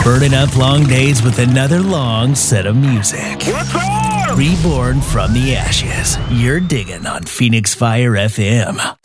Burning up long days with another long set of music. What's up? Reborn from the ashes. You're digging on Phoenix Fire FM.